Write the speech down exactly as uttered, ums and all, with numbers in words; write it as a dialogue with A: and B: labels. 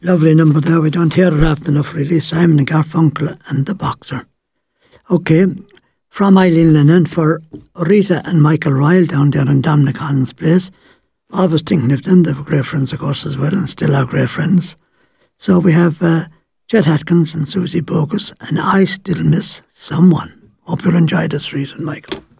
A: Lovely number there. We don't hear it often enough, really. Simon and Garfunkel and the Boxer. Okay, from Eileen Lennon for Rita and Michael Ryle down there in Dominic Collins' place. Always thinking of them. They were great friends, of course, as well, and still are great friends. So we have uh, Chet Atkins and Susie Bogus, and I Still Miss Someone. Hope you'll enjoy this, Rita and Michael.